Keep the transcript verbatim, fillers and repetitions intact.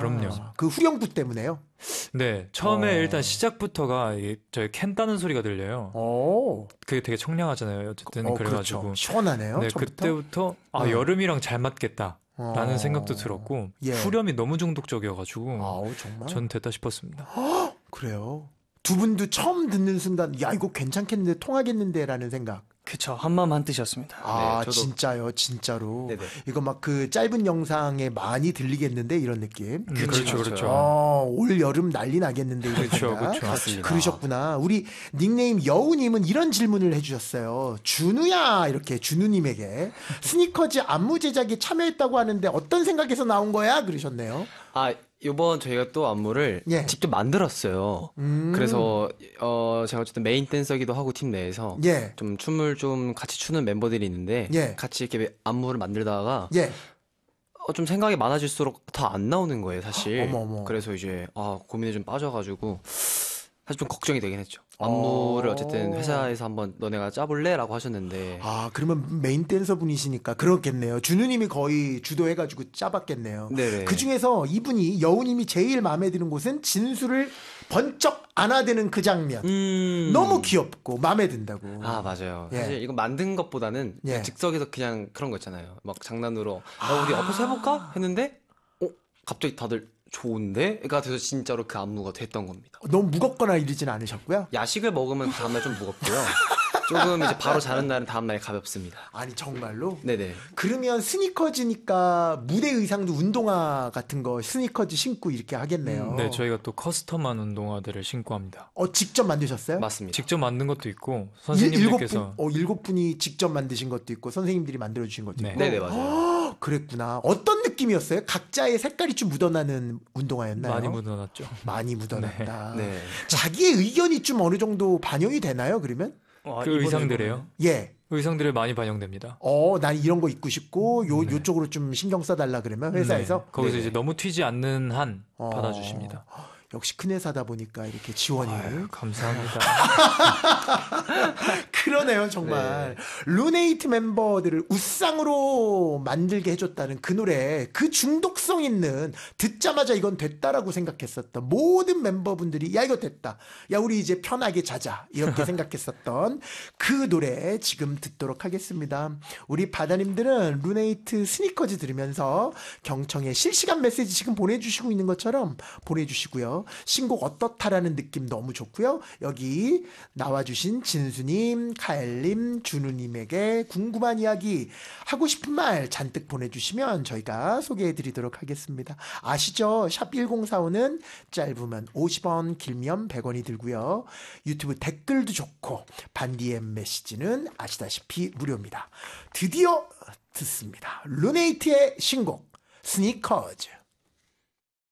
그럼요. 그 후렴구 때문에요? 네, 처음에 어. 일단 시작부터가 이, 저희 캔 따는 소리가 들려요. 오. 그게 되게 청량하잖아요. 어쨌든 어, 그래가지고 그렇죠. 시원하네요. 네, 처음부터? 그때부터 아 어. 여름이랑 잘 맞겠다. 어. 라는 생각도 들었고 예. 후렴이 너무 중독적이어가지고 아우, 정말? 전 됐다 싶었습니다. 그래요. 두 분도 처음 듣는 순간 야 이거 괜찮겠는데 통하겠는데 라는 생각. 그쵸. 한마음 한뜻이었습니다. 아 네, 저도- 진짜요 진짜로. 네네. 이거 막 그 짧은 영상에 많이 들리겠는데 이런 느낌. 음, 그렇죠, 그렇죠. 어, 올 여름 난리 나겠는데 이런 그렇죠, 생각. 그렇죠. 맞습니다. 그러셨구나. 우리 닉네임 여우님은 이런 질문을 해주셨어요. 준우야 이렇게 준우님에게 스니커즈 안무 제작에 참여했다고 하는데 어떤 생각에서 나온 거야? 그러셨네요. 아, 이번 저희가 또 안무를 예. 직접 만들었어요. 음. 그래서 어 제가 어쨌든 메인 댄서기도 하고 팀 내에서 예. 좀 춤을 좀 같이 추는 멤버들이 있는데 예. 같이 이렇게 안무를 만들다가 예. 어, 좀 생각이 많아질수록 더 안 나오는 거예요, 사실. 어머, 어머. 그래서 이제 아, 고민에 좀 빠져가지고 사실 좀 걱정이 되긴 했죠. 안무를 어. 어쨌든 회사에서 한번 너네가 짜볼래?라고 하셨는데 아 그러면 메인 댄서 분이시니까 그렇겠네요. 준우님이 거의 주도해가지고 짜봤겠네요. 네네. 그 중에서 이분이 여우님이 제일 마음에 드는 곳은 진수를 번쩍 안아대는 그 장면. 음. 너무 귀엽고 마음에 든다고. 아 맞아요. 예. 사실 이거 만든 것보다는 예. 그냥 즉석에서 그냥 그런 거 있잖아요. 막 장난으로 아, 우리 엎어서 해볼까 했는데 어 갑자기 다들 좋은데?가 돼서 진짜로 그 안무가 됐던 겁니다. 너무 무겁거나 이러진 않으셨고요. 야식을 먹으면 그 다음날 좀 무겁고요. 조금 이제 바로 자는 날은 다음날 가볍습니다. 아니 정말로? 네네. 그러면 스니커즈니까 무대 의상도 운동화 같은 거 스니커즈 신고 이렇게 하겠네요. 네, 저희가 또 커스텀한 운동화들을 신고 합니다. 어 직접 만드셨어요? 맞습니다. 직접 만든 것도 있고 일- 일곱 분, 선생님들께서 어, 일곱 분이 직접 만드신 것도 있고 선생님들이 만들어 주신 것도 네. 있고. 네네 맞아요. 그랬구나. 어떤 느낌이었어요? 각자의 색깔이 좀 묻어나는 운동화였나요? 많이 묻어놨죠. 많이 묻어났다. 네. 자기의 의견이 좀 어느 정도 반영이 되나요? 그러면? 와, 그 이번 의상들이에요. 앨범에 예. 의상들이 많이 반영됩니다. 어, 난 이런 거 입고 싶고 요 네. 요쪽으로 좀 신경 써달라 그러면 회사에서 네, 거기서 네네. 이제 너무 튀지 않는 한 어, 받아주십니다. 역시 큰 회사다 보니까 이렇게 지원이 아유, 감사합니다. 그러네요 정말. 루네이트 멤버들을 웃상으로 만들게 해줬다는 그 노래, 그 중독성 있는, 듣자마자 이건 됐다라고 생각했었던 모든 멤버분들이 야 이거 됐다, 야 우리 이제 편하게 자자 이렇게 생각했었던 그 노래 지금 듣도록 하겠습니다. 우리 바다님들은 루네이트 스니커즈 들으면서 경청에 실시간 메시지 지금 보내주시고 있는 것처럼 보내주시고요. 신곡 어떻다라는 느낌 너무 좋고요. 여기 나와주신 진수님, 카엘님, 준우님에게 궁금한 이야기, 하고 싶은 말 잔뜩 보내주시면 저희가 소개해드리도록 하겠습니다. 아시죠? 샵 천사십오는 짧으면 오십 원, 길면 백 원이 들고요. 유튜브 댓글도 좋고 반디엠 메시지는 아시다시피 무료입니다. 드디어 듣습니다. 루네이트의 신곡 스니커즈.